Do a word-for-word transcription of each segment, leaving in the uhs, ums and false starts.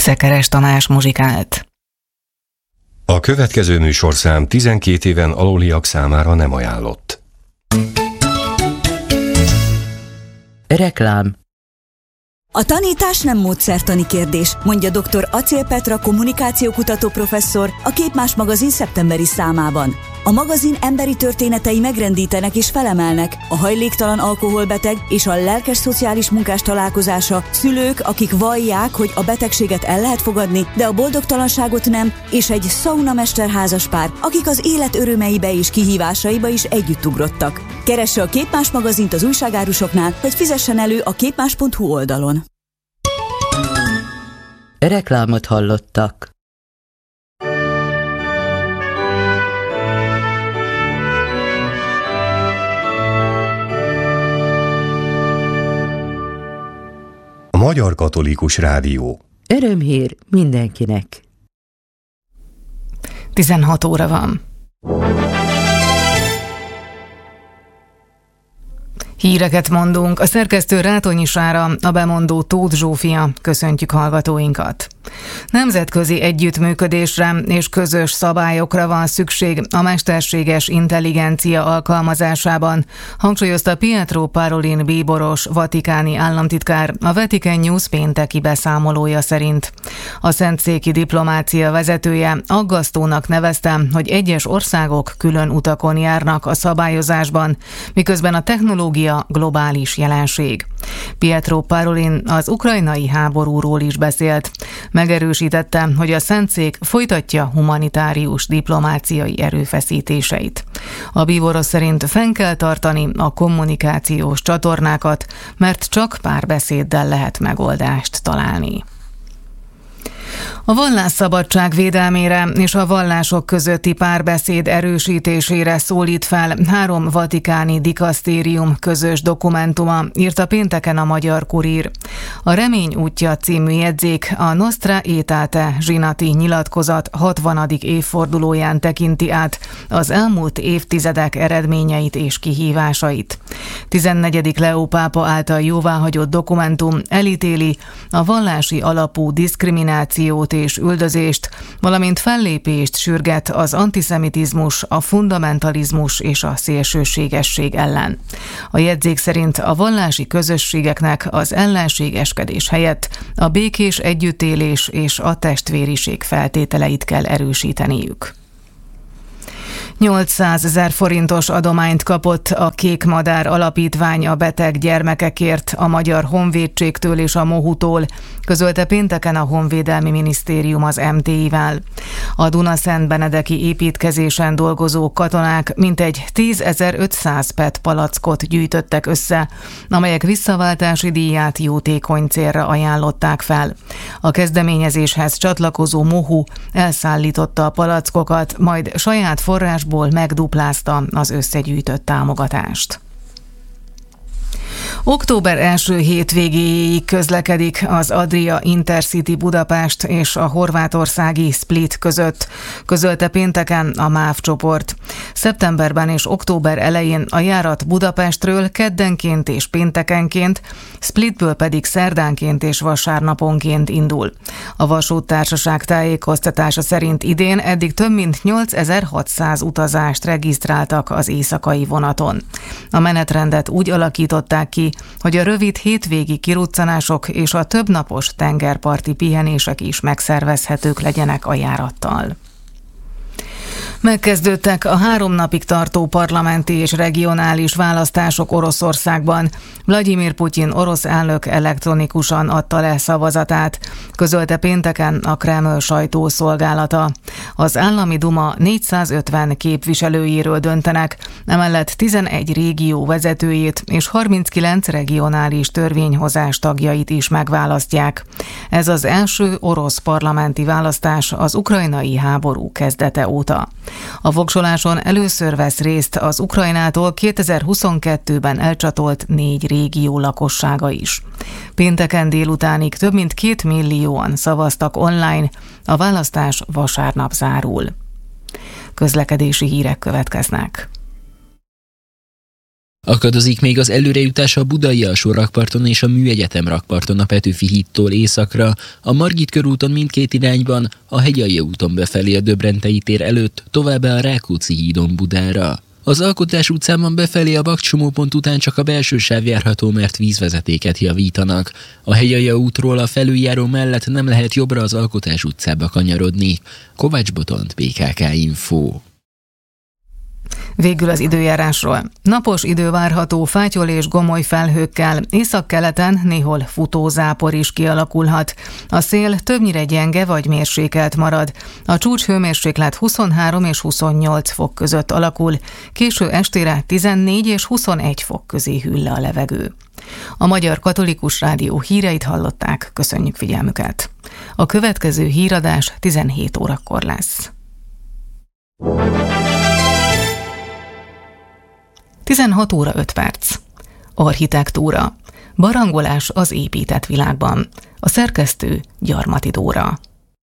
Szekeres Tamás muzsikált. A következő műsorszám tizenkét éven aluliak számára nem ajánlott. Reklám. A tanítás nem módszertani kérdés, mondja dr. Acél Petra kommunikációkutató professzor a Képmás magazin szeptemberi számában. A magazin emberi történetei megrendítenek és felemelnek, a hajléktalan alkoholbeteg és a lelkes szociális munkás találkozása, szülők, akik vallják, hogy a betegséget el lehet fogadni, de a boldogtalanságot nem, és egy szaunamester házaspár, akik az élet örömeibe és kihívásaiba is együtt ugrottak. Keresse a Képmás magazint az újságárusoknál, vagy fizessen elő a képmás pont hu oldalon. Reklámot hallottak. A Magyar Katolikus Rádió. Örömhír mindenkinek. tizenhat óra van. Híreket mondunk, a szerkesztő Rátonyi Sára, a bemondó Tóth Zsófia, köszöntjük hallgatóinkat. Nemzetközi együttműködésre és közös szabályokra van szükség a mesterséges intelligencia alkalmazásában, hangsúlyozta Pietro Parolin bíboros vatikáni államtitkár a Vatican News pénteki beszámolója szerint. A szentszéki diplomácia vezetője aggasztónak nevezte, hogy egyes országok külön utakon járnak a szabályozásban, miközben a technológia globális jelenség. Pietro Parolin az ukrajnai háborúról is beszélt. Megerősítette, hogy a Szentszék folytatja humanitárius diplomáciai erőfeszítéseit. A bíboros szerint fenn kell tartani a kommunikációs csatornákat, mert csak párbeszéddel lehet megoldást találni. A vallásszabadság védelmére és a vallások közötti párbeszéd erősítésére szólít fel három vatikáni dikasztérium közös dokumentuma, írta pénteken a Magyar Kurír. A Remény útja című jegyzék a Nostra Aetate zsinati nyilatkozat hatvanadik évfordulóján tekinti át az elmúlt évtizedek eredményeit és kihívásait. tizennegyedik Leó pápa által jóváhagyott dokumentum elítéli a vallási alapú diszkriminációt és üldözést, valamint fellépést sürget az antiszemitizmus, a fundamentalizmus és a szélsőségesség ellen. A jegyzék szerint a vallási közösségeknek az ellenségeskedés helyett a békés együttélés és a testvériség feltételeit kell erősíteniük. nyolcszázezer forintos adományt kapott a Kék Madár Alapítvány a beteg gyermekekért a Magyar Honvédségtől és a Mohutól, közölte pénteken a Honvédelmi Minisztérium az em té i-vel. A Dunaszentbenedeki építkezésen dolgozó katonák mintegy tízezer-ötszáz pé e té palackot gyűjtöttek össze, amelyek visszaváltási díját jótékony célra ajánlották fel. A kezdeményezéshez csatlakozó Mohu elszállította a palackokat, majd saját forrásból megduplázta az összegyűjtött támogatást. Október első hétvégéig közlekedik az Adria Intercity Budapest és a horvátországi Split között, közölte pénteken a MÁV csoport. Szeptemberben és október elején a járat Budapestről keddenként és péntekenként, Splitből pedig szerdánként és vasárnaponként indul. A vasúttársaság tájékoztatása szerint idén eddig több mint nyolcezer-hatszáz utazást regisztráltak az éjszakai vonaton. A menetrendet úgy alakították ki, hogy a rövid hétvégi kiruccanások és a többnapos tengerparti pihenések is megszervezhetők legyenek a járattal. Megkezdődtek a három napig tartó parlamenti és regionális választások Oroszországban. Vladimir Putyin orosz elnök elektronikusan adta le szavazatát, közölte pénteken a Kreml sajtószolgálata. Az állami duma négyszázötven képviselőjéről döntenek, emellett tizenegy régió vezetőjét és harminckilenc regionális törvényhozás tagjait is megválasztják. Ez az első orosz parlamenti választás az ukrajnai háború kezdete óta. A voksoláson először vesz részt az Ukrajnától kétezer-huszonkettőben elcsatolt négy régió lakossága is. Pénteken délutánig több mint két millióan szavaztak online, a választás vasárnap zárul. Közlekedési hírek következnek. Akadozik még az előrejutás a Budai alsó rakparton és a Műegyetem rakparton a Petőfi hídtól északra, a Margit körúton mindkét irányban, a Hegyalja úton befelé a Döbrentei tér előtt, továbbá a Rákóczi hídon Budára. Az Alkotás utcában befelé a bakcsomópont után csak a belső sáv járható, mert vízvezetéket javítanak. A Hegyalja útról a felüljáró mellett nem lehet jobbra az Alkotás utcába kanyarodni. Kovács Botont, bé ká ká Info. Végül az időjárásról. Napos idő várható fátyol és gomoly felhőkkel, északkeleten néhol futózápor is kialakulhat. A szél többnyire gyenge vagy mérsékelt marad. A csúcshőmérséklet huszonhárom és huszonnyolc fok között alakul, késő estére tizennégy és huszonegy fok közé hűl le a levegő. A Magyar Katolikus Rádió híreit hallották, köszönjük figyelmüket. A következő híradás tizenhét órakor lesz. tizenhat óra öt perc. Architektúra. Barangolás az épített világban. A szerkesztő Gyarmati Dóra.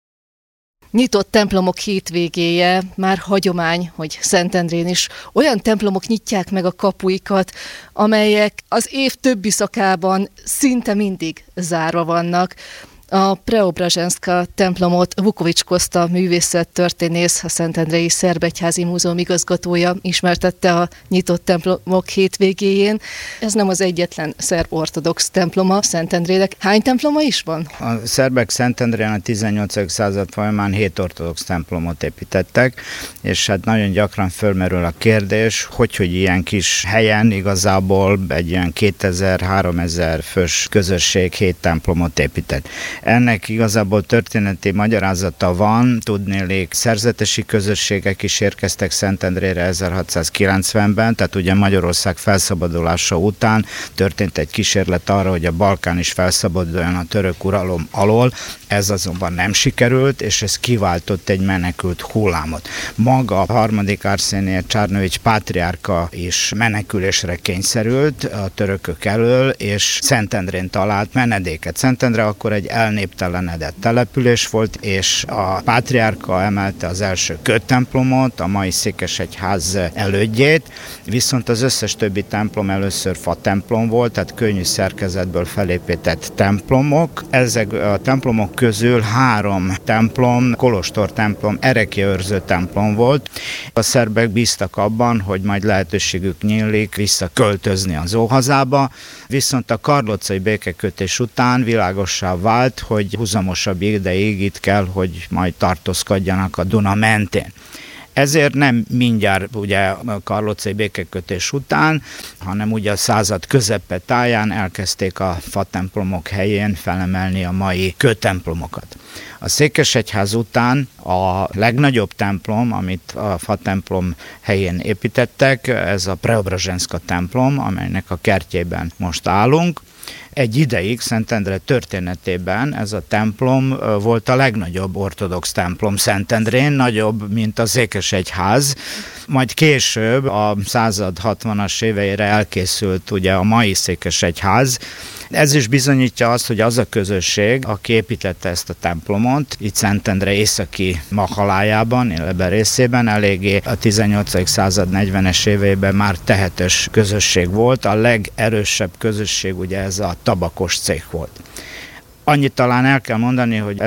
Nyitott templomok hétvégéje, már hagyomány, hogy Szentendrén is olyan templomok nyitják meg a kapuikat, amelyek az év többi szakában szinte mindig zárva vannak. A Preobrazhenszka templomot Vukovics Koszta művészettörténész, a Szentendrei Szerb-egyházi Múzeum igazgatója ismertette a nyitott templomok hétvégéjén. Ez nem az egyetlen szerb ortodox temploma Szentendrének. Hány temploma is van? A szerbek Szentendrén a tizennyolcadik század folyamán hét ortodox templomot építettek, és hát nagyon gyakran fölmerül a kérdés, hogy, hogy ilyen kis helyen igazából egy ilyen kétezer-háromezer fős közösség hét templomot épített. Ennek igazából történeti magyarázata van, tudnélik szerzetesi közösségek is érkeztek Szentendrére ezerhatszázkilencvenben, tehát ugye Magyarország felszabadulása után történt egy kísérlet arra, hogy a Balkán is felszabaduljon a török uralom alól, ez azonban nem sikerült, és ez kiváltott egy menekült hullámot. Maga a harmadik Arszénie Csárnovics pátriárka is menekülésre kényszerült a törökök elől, és Szentendrén talált menedéket. Szentendre akkor egy elnéptelenedett település volt, és a pátriárka emelte az első kőtemplomot, a mai Székesegyház elődjét, viszont az összes többi templom először fa templom volt, tehát könnyű szerkezetből felépített templomok. Ezek a templomok közül három templom, kolostor templom, erekjeőrző templom volt. A szerbek bíztak abban, hogy majd lehetőségük nyílik visszaköltözni az óhazába, viszont a karlócai békekötés után világossá vált, hogy huzamosabb ideig itt kell, hogy majd tartózkodjanak a Duna mentén. Ezért nem mindjárt ugye a karlócai békekötés után, hanem ugye a század közepe táján elkezdték a fatemplomok helyén felemelni a mai kőtemplomokat. A Székesegyház után a legnagyobb templom, amit a fatemplom helyén építettek, ez a Preobrazhenszka templom, amelynek a kertjében most állunk. Egy ideig Szentendre történetében ez a templom volt a legnagyobb ortodox templom Szentendrén, nagyobb, mint a Székesegyház. Majd később, a század hatvanas éveire elkészült ugye a mai Székesegyház. Ez is bizonyítja azt, hogy az a közösség, aki építette ezt a templomot, itt Szentendre északi mahalájában, illetve részében, eléggé a tizennyolcadik század negyvenes éveiben már tehetős közösség volt. A legerősebb közösség ugye ez a tabakos cég volt. Annyit talán el kell mondani, hogy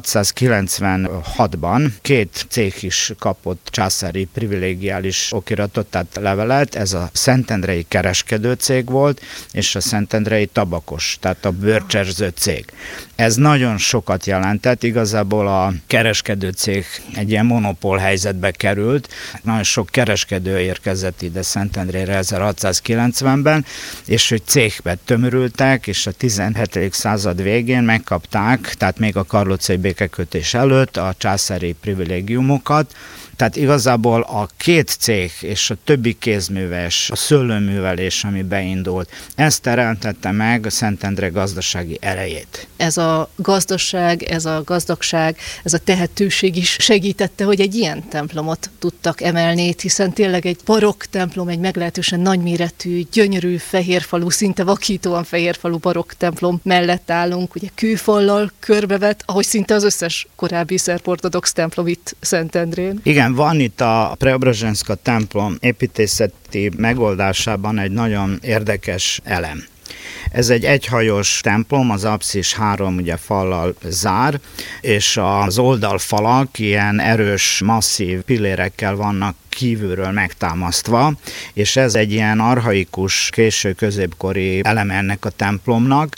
ezerhatszázkilencvenhatban két cég is kapott császári privilégiális okiratot, tehát levelet, ez a szentendrei kereskedő cég volt, és a szentendrei tabakos, tehát a bőrcserző cég. Ez nagyon sokat jelentett, igazából a kereskedő cég egy ilyen monopól helyzetbe került, nagyon sok kereskedő érkezett ide Szentendrére ezerhatszázkilencvenben, és hogy cégbe tömörültek, és a tizenhetedik század végén megkapták, tehát még a karlócai békekötés előtt a császári privilégiumokat. Tehát igazából a két cég és a többi kézműves, a szőlőművelés, ami beindult, ez teremtette meg a Szentendre gazdasági erejét. Ez a gazdaság, ez a gazdagság, ez a tehetőség is segítette, hogy egy ilyen templomot tudtak emelni, hiszen tényleg egy barokk templom, egy meglehetősen nagyméretű, gyönyörű fehérfalú, szinte vakítóan fehérfalú barokk templom mellett állunk, ugye kőfallal körbevet, ahogy szinte az összes korábbi szerb ortodox templom itt Szentendrén. Igen, Igen, van itt a Preobrazhenszka templom építészeti megoldásában egy nagyon érdekes elem. Ez egy egyhajós templom, az apszis három ugye fallal zár, és az oldalfalak ilyen erős, masszív pillérekkel vannak kívülről megtámasztva, és ez egy ilyen archaikus, késő középkori eleme ennek a templomnak.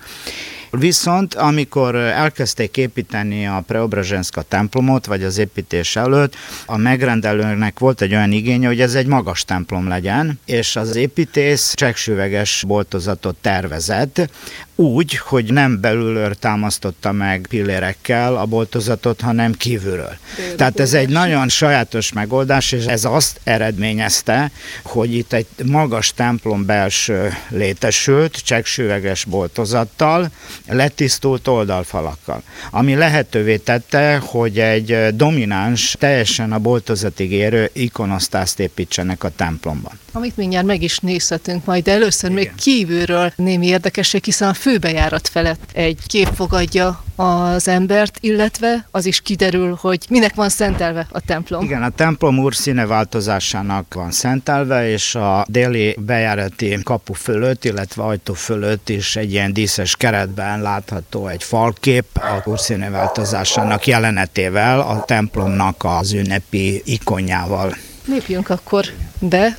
Viszont amikor elkezdték építeni a Preobrazhenszka templomot, vagy az építés előtt, a megrendelőnek volt egy olyan igénye, hogy ez egy magas templom legyen, és az építész csekksüveges boltozatot tervezett, úgy, hogy nem belülről támasztotta meg pillérekkel a boltozatot, hanem kívülről. De Tehát ez egy nagyon sajátos megoldás, és ez azt eredményezte, hogy itt egy magas templom belső létesült, csekksüveges boltozattal, letisztult oldalfalakkal, ami lehetővé tette, hogy egy domináns, teljesen a boltozatig érő ikonosztást építsenek a templomban. Amit mindjárt meg is nézhetünk majd, de először Igen. még kívülről némi érdekesség, hiszen a főbejárat felett egy kép fogadja az embert, illetve az is kiderül, hogy minek van szentelve a templom. Igen, a templom úr színeváltozásának van szentelve, és a déli bejárati kapu fölött, illetve ajtó fölött is egy ilyen díszes keretben látható egy falkép a úr színeváltozásának jelenetével, a templomnak az ünnepi ikonjával. Lépjünk akkor be.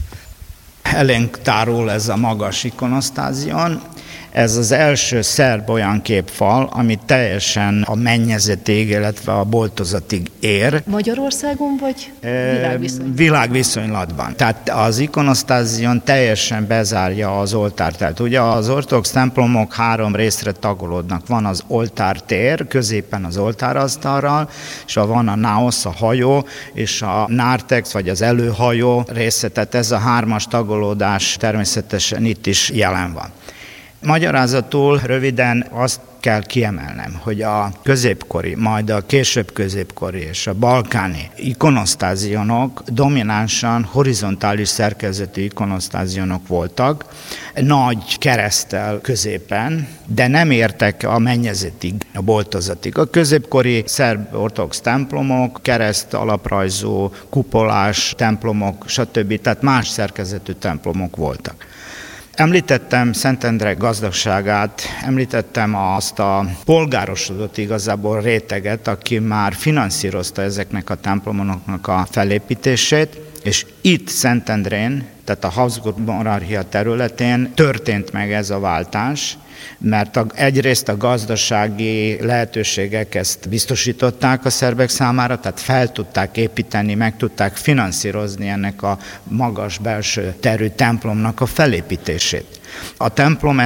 Elénk tárul ez a magas ikonosztázion. Ez az első szerb olyan képfal, ami teljesen a mennyezetig, illetve a boltozatig ér. Magyarországon vagy világviszonylatban? Világviszonylatban. Tehát az ikonosztázion teljesen bezárja az oltárteret. Ugye az ortodox templomok három részre tagolódnak. Van az oltártér, középen az oltárasztalral, és van a naosz, a hajó, és a nártex, vagy az előhajó része. Tehát ez a hármas tagolódás természetesen itt is jelen van. Magyarázatul röviden azt kell kiemelnem, hogy a középkori, majd a később középkori és a balkáni ikonosztázionok dominánsan horizontális szerkezetű ikonosztázionok voltak, nagy kereszttel középen, de nem értek a mennyezetig, a boltozatig. A középkori szerb ortodox templomok, kereszt alaprajzú, kupolás templomok, stb. Tehát más szerkezetű templomok voltak. Említettem Szentendre gazdagságát, említettem azt a polgárosodott igazából réteget, aki már finanszírozta ezeknek a templomoknak a felépítését, és itt Szentendrén, tehát a Habsburg monarchia területén történt meg ez a váltás, mert a, egyrészt a gazdasági lehetőségek ezt biztosították a szerbek számára, tehát fel tudták építeni, meg tudták finanszírozni ennek a magas belső terű templomnak a felépítését. A templom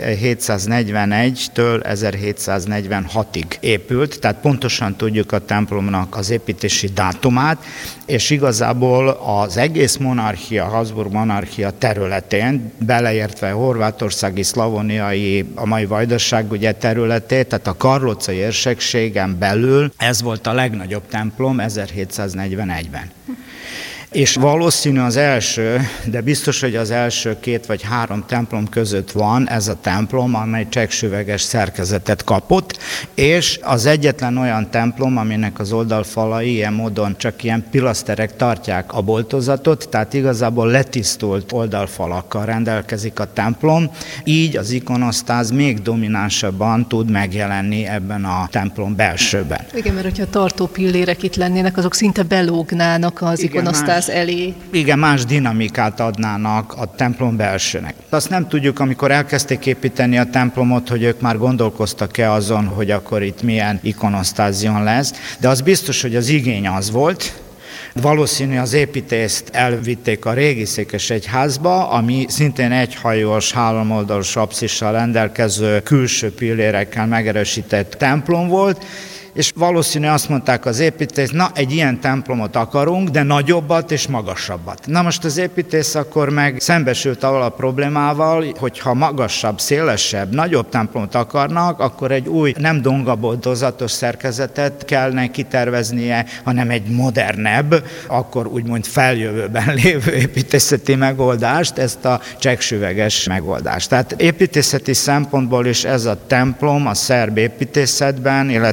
ezerhétszáznegyvenegytől ezerhétszáznegyvenhatig épült, tehát pontosan tudjuk a templomnak az építési dátumát, és igazából az egész monarchia, Habsburg monarchia területén, beleértve horvátországi, szlavóniai, a mai Vajdaság ugye területét, tehát a karlócai érsekségen belül ez volt a legnagyobb templom ezerhétszáznegyvenegyben. És valószínű az első, de biztos, hogy az első két vagy három templom között van ez a templom, amely csekksüveges szerkezetet kapott, és az egyetlen olyan templom, aminek az oldalfalai ilyen módon csak ilyen pilaszterek tartják a boltozatot, tehát igazából letisztult oldalfalakkal rendelkezik a templom, így az ikonosztáz még dominánsabban tud megjelenni ebben a templom belsőben. Igen, mert hogyha tartó pillérek itt lennének, azok szinte belógnának az Igen, ikonosztáz elé. Igen, más dinamikát adnának a templom belsőnek. Azt nem tudjuk, amikor elkezdték építeni a templomot, hogy ők már gondolkoztak-e azon, hogy akkor itt milyen ikonosztázion lesz, de az biztos, hogy az igény az volt. Valószínű az építést elvitték a régi székesegyházba, ami szintén egyhajós, háromoldalas apszissal rendelkező külső pillérekkel megerősített templom volt, és valószínű azt mondták az építész, na egy ilyen templomot akarunk, de nagyobbat és magasabbat. Na most az építész akkor meg szembesült avval a problémával, hogy ha magasabb, szélesebb, nagyobb templomot akarnak, akkor egy új, nem dongaboltozatos szerkezetet kellene kiterveznie, hanem egy modernebb, akkor úgymond feljövőben lévő építészeti megoldást, ezt a csekksüveges megoldást. Tehát építészeti szempontból is ez a templom a szerb építészetben, illetve a tizenegy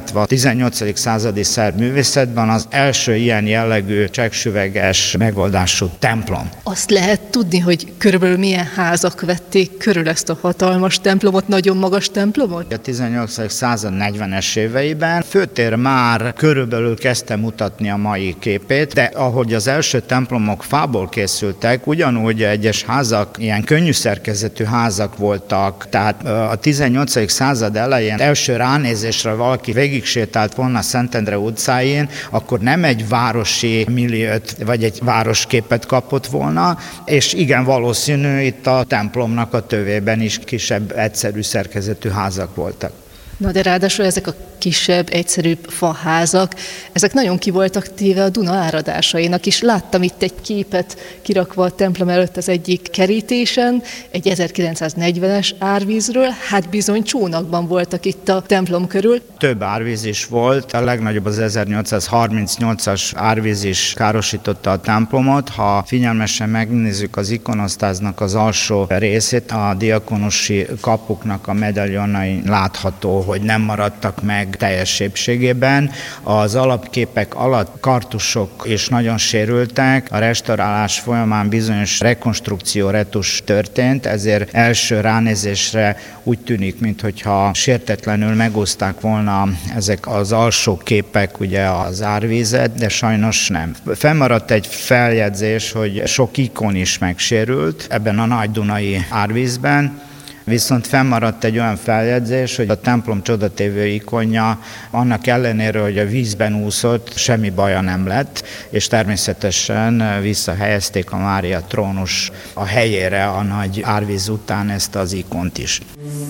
tizennyolcadik századi szerb művészetben az első ilyen jellegű csekksüveges megoldású templom. Azt lehet tudni, hogy körülbelül milyen házak vették körül ezt a hatalmas templomot, nagyon magas templomot? A tizennyolcadik század negyvenes éveiben főtér már körülbelül kezdte mutatni a mai képét, de ahogy az első templomok fából készültek, ugyanúgy egyes házak, ilyen könnyű szerkezetű házak voltak, tehát a tizennyolcadik század elején első ránézésre valaki végig sétált volna Szentendre utcáin, akkor nem egy városi milliót vagy egy városképet kapott volna, és igen valószínű itt a templomnak a tövében is kisebb, egyszerű szerkezetű házak voltak. Na de ráadásul ezek a kisebb, egyszerűbb faházak, ezek nagyon ki voltak téve a Duna áradásainak is. Láttam itt egy képet kirakva a templom előtt az egyik kerítésen, egy ezerkilencszáznegyvenes árvízről, hát bizony csónakban voltak itt a templom körül. Több árvíz is volt, a legnagyobb az ezernyolcszázharmincnyolcas árvíz is károsította a templomot. Ha figyelmesen megnézzük az ikonosztáznak az alsó részét, a diakonusi kapuknak a medaljonai látható, hogy nem maradtak meg teljes épségében. Az alapképek alatt kartusok is nagyon sérültek. A restaurálás folyamán bizonyos rekonstrukció, retus történt, ezért első ránézésre úgy tűnik, mintha sértetlenül megúszták volna ezek az alsó képek ugye az árvízet, de sajnos nem. Fennmaradt egy feljegyzés, hogy sok ikon is megsérült ebben a nagy-dunai árvízben, viszont fennmaradt egy olyan feljegyzés, hogy a templom csodatévő ikonja annak ellenére, hogy a vízben úszott, semmi baja nem lett, és természetesen visszahelyezték a Mária trónus a helyére a nagy árvíz után ezt az ikont is.